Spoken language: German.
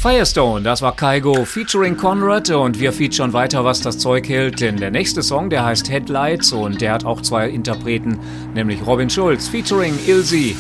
Firestone, das war Kygo featuring Conrad und wir featuren weiter, was das Zeug hält, denn der nächste Song, der heißt Headlights und der hat auch zwei Interpreten, nämlich Robin Schulz featuring Ilse